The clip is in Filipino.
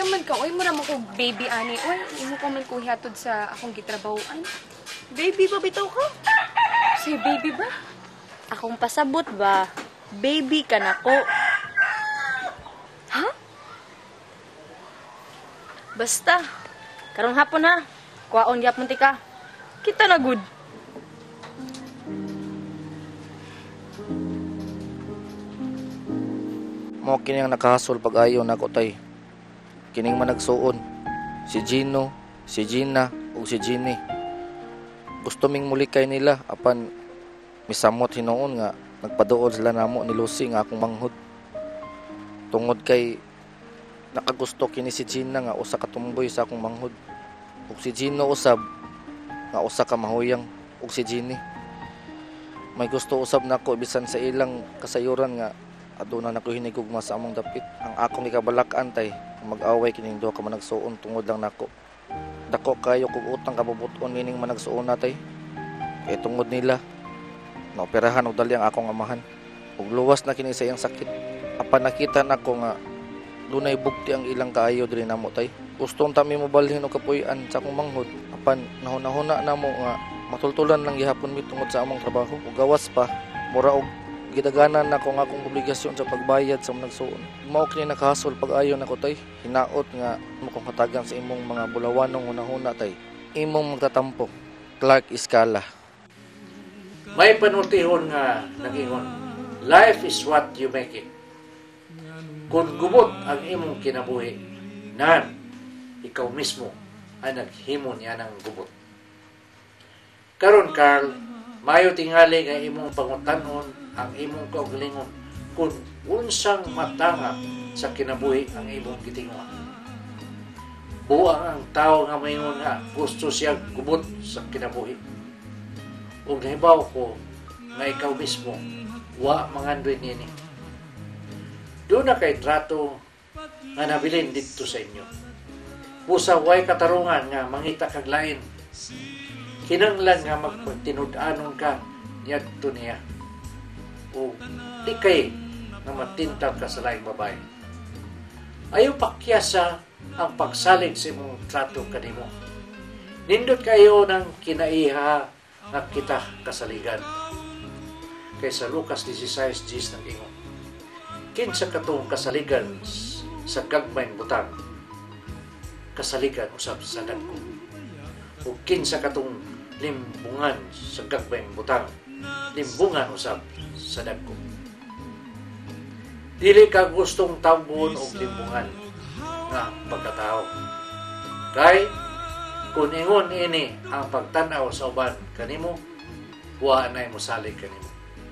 man ka, oy mo naman ko baby ani. Oy, imo ko man ko hihatod sa akong gitrabahoan. Baby ba bitaw ka? Si baby ba? Akong pasabot ba? Baby ka na ko. Ha? Basta, karong hapon na. Kuwaon gyapon ti ka. Kita na good. Mo kining nakahasol pag-ayo nako tay. Kining managsuon. Si Gino, si Gina, ug si Ginny. Gusto ming mulikay nila apan misamot hinuon nga nagpaduol sila namo ni Lucy nga akong manghud. Tungod kay nakagusto kini si Gina nga usa ka tumboy sa akong manghud. Ug si Gino usab nga usa ka mahuyang ug si Ginny. May gusto usab nako bisan sa ilang kasayuran nga aduna nako hinigugma sa among dapit. Ang akong ikabalak-an tay mag-away kining duha ka managsuon tungod lang nako. Dako kayo kog utang kabubuton nining managsuon natay. Kay tungod nila naoperahan og dali ang akong amahan. Ug luwas na kini sa iyang sakit. Apan nakita nako nga dunay bugti ang ilang kaayo diri namo tay. Gustong ta mi mobalhin og kapuy-an sa akong manghod. Apan nahuna-huna namo nga matultulan lang gihapon mi tungod sa among trabaho. Ug gawas pa mura og gidaganan nako nga akong obligasyon sa pagbayad sa managsuon. Mao kini nakahasol pag-ayo nako tay. Hinaot nga mo kong hatagan sa imong mga bulawanong hunahuna tay. Imong magtatampo. Clark Escala. May panultihon nga nag-ingon, life is what you make it. Kung gubot ang imong kinabuhi, nan, ikaw mismo ay naghimo niya ng gubot. Karon Carl, mayo tingali nga imong pangutanon ang imong kaugalingon kung unsang matanga sa kinabuhi ang imong gitinguha. Buang ang tao nga mayon nga gusto siya gubot sa kinabuhi. Ug nahibaw ko nga ikaw mismo wa mangandoy nini. Doon na kay trato nga nabilin dito sa inyo. Busa way katarungan nga mangita kag lain. Kinanglan nga magtinud-anon ka niyadto niya. O di kay nga matintab ka sa laing babae. Ayaw pakyasa ang pagsalig sa imong trato kanimo. Nindot kayo ng kinaiha nga kita kasaligan. Kaysa Lucas 16:10 nang ingon, kinsa katong kasaligan sa gagmayng butang, kasaligan usab sa dagko. Ug kinsa katong limbungan sa gagmayng butang, limbungan usab sa dagko. Dili ka gustong tambon og limbungan nga pagkatao. Kay kung ingon ini ang pagtanaw sa uban kanimo, wa nay mosalig kanimo.